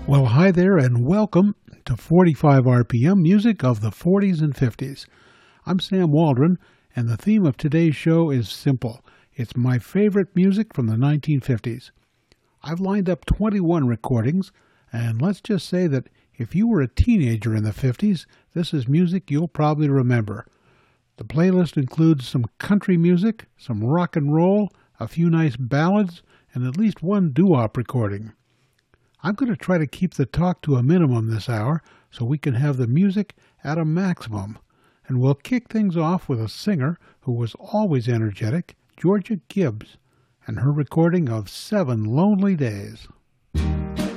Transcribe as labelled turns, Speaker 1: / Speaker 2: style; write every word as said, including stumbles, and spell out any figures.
Speaker 1: Well, hi there, and welcome to forty-five R P M Music of the forties and fifties. I'm Sam Waldron, and the theme of today's show is simple. It's my favorite music from the nineteen fifties. I've lined up twenty-one recordings, and let's just say that if you were a teenager in the fifties, this is music you'll probably remember. The playlist includes some country music, some rock and roll, a few nice ballads, and at least one doo-wop recording. I'm going to try to keep the talk to a minimum this hour so we can have the music at a maximum. And we'll kick things off with a singer who was always energetic, Georgia Gibbs, and her recording of Seven Lonely Days.